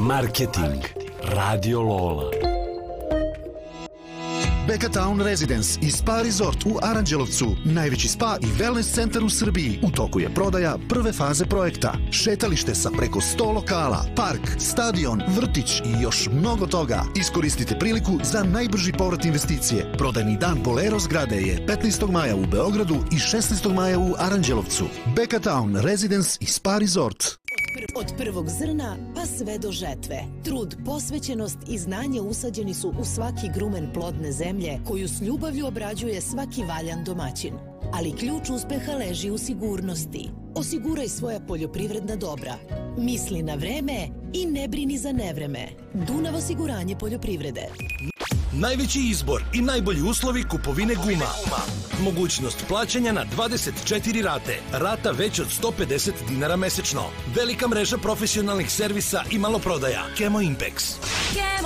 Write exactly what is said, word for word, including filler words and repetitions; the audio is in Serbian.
Marketing. Radio Lola. Beka Town Residence i Spa Resort u Aranđelovcu, najveći spa i wellness centar u Srbiji. U toku je prodaja prve faze projekta. Šetalište sa preko sto lokala, park, stadion, vrtić i još mnogo toga. Iskoristite priliku za najbrži povrat investicije. Prodajni dan Bolero zgrade je petnaestog maja u Beogradu i šesnaestog maja u Aranđelovcu. Beka Town Residence i Spa Resort. Od prvog zrna pa sve do žetve. Trud, posvećenost i znanje usađeni su u svaki grumen plodne zemlje koju s ljubavlju obrađuje svaki valjan domaćin. Ali ključ uspeha leži u sigurnosti. Osiguraj svoja poljoprivredna dobra. Misli na vreme i ne brini za nevreme. Dunav osiguranje poljoprivrede. Najveći izbor i najbolji uslovi kupovine guma. Mogućnost plaćanja na dvadeset četiri rate. Rata već od sto pedeset dinara mesečno. Velika mreža profesionalnih servisa i maloprodaja. Kemo Impex.